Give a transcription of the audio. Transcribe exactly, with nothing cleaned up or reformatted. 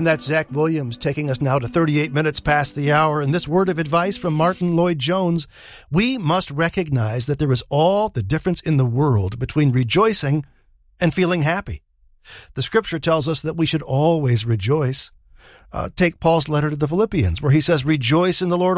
And that's Zach Williams taking us now to thirty-eight minutes past the hour. And this word of advice from Martin Lloyd-Jones: we must recognize that there is all the difference in the world between rejoicing and feeling happy. The scripture tells us that we should always rejoice. Uh, take Paul's letter to the Philippians, where he says, rejoice in the Lord